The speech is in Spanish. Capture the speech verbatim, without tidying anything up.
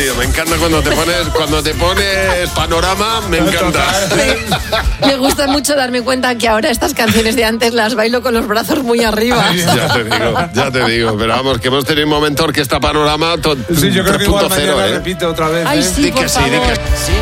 tío. Me encanta cuando te pones, cuando te pones panorama, me encanta. Me, me gusta mucho darme cuenta que ahora estas canciones de antes las bailo con los brazos muy arriba. Ya te digo, ya te digo. Pero vamos, que hemos tenido un momento orquesta panorama. To- Sí, yo creo que igual tres punto cero, mañana ¿eh? repite otra vez. Ay, ¿eh? sí, Di por que sí, di favor. que sí.